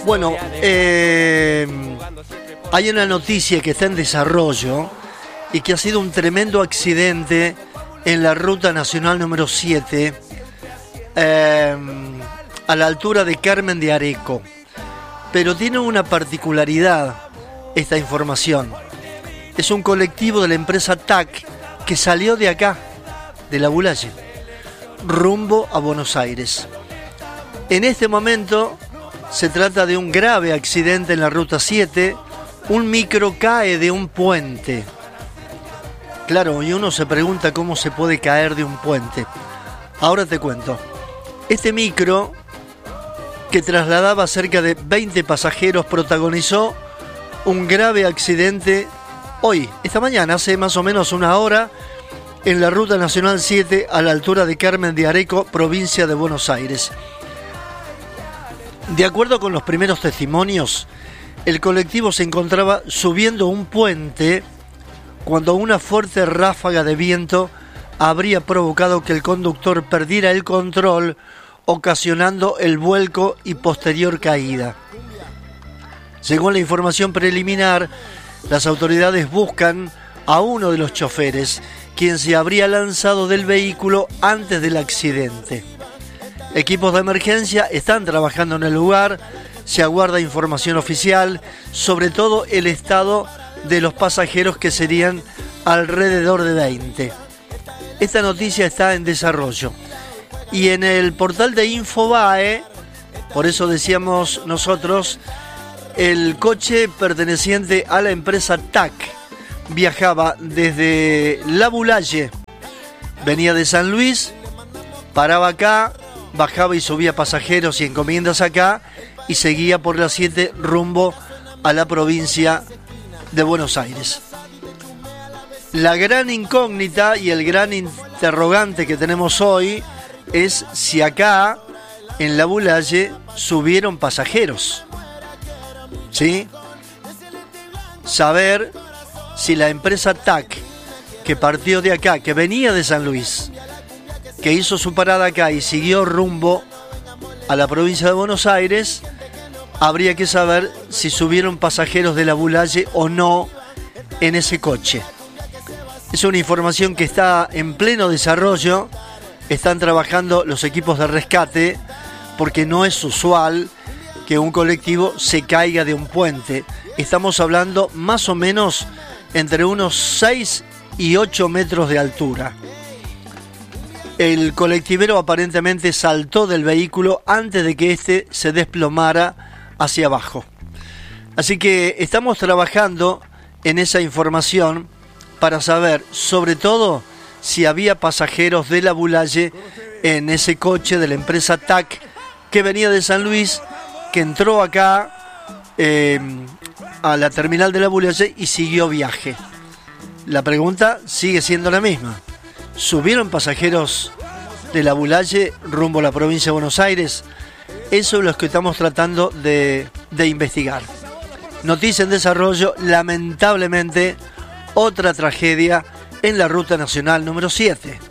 Bueno, hay una noticia que está en desarrollo y que ha sido un tremendo accidente en la ruta nacional número 7, a la altura de Carmen de Areco. Pero tiene una particularidad esta información. Es un colectivo de la empresa TAC que salió de acá, de la Bulaye, rumbo a Buenos Aires. En este momento se trata de un grave accidente en la ruta 7. Un micro cae de un puente. Claro, y uno se pregunta cómo se puede caer de un puente. Ahora te cuento. Este micro, que trasladaba cerca de 20 pasajeros, protagonizó un grave accidente hoy, esta mañana, hace más o menos una hora, en la ruta nacional 7 a la altura de Carmen de Areco, provincia de Buenos Aires. De acuerdo con los primeros testimonios, el colectivo se encontraba subiendo un puente cuando una fuerte ráfaga de viento habría provocado que el conductor perdiera el control, ocasionando el vuelco y posterior caída. Según la información preliminar, las autoridades buscan a uno de los choferes, quien se habría lanzado del vehículo antes del accidente. Equipos de emergencia están trabajando en el lugar, se aguarda información oficial, sobre todo el estado de los pasajeros, que serían alrededor de 20. Esta noticia está en desarrollo. Y en el portal de Infobae, por eso decíamos nosotros, el coche perteneciente a la empresa TAC viajaba desde La Bulaye, venía de San Luis, paraba acá, bajaba y subía pasajeros y encomiendas acá y seguía por la 7 rumbo a la provincia de Buenos Aires. La gran incógnita y el gran interrogante que tenemos hoy es si acá en La Bulaye subieron pasajeros. ¿Sí? Saber si la empresa TAC, que partió de acá, que venía de San Luis, que hizo su parada acá y siguió rumbo a la provincia de Buenos Aires, habría que saber si subieron pasajeros de La Bulaye o no en ese coche. Es una información que está en pleno desarrollo. Están trabajando los equipos de rescate, porque no es usual que un colectivo se caiga de un puente. Estamos hablando más o menos entre unos 6 y 8 metros de altura. El colectivero aparentemente saltó del vehículo antes de que éste se desplomara hacia abajo. Así que estamos trabajando en esa información para saber, sobre todo, si había pasajeros de La Bulaye en ese coche de la empresa TAC que venía de San Luis, que entró acá a la terminal de La Bulaye y siguió viaje. La pregunta sigue siendo la misma. ¿Subieron pasajeros de La Bulaye rumbo a la provincia de Buenos Aires? Eso es lo que estamos tratando de investigar. Noticia en desarrollo, lamentablemente, otra tragedia en la ruta nacional número 7.